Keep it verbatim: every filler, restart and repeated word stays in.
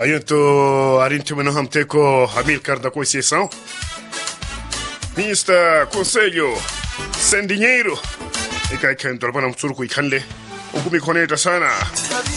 Ayunto arinto hamte ko Amilcar da Conceição. Mista Conselho sem dinheiro. E kai kan torba nam surku ikanle. Ukumi koneta sana.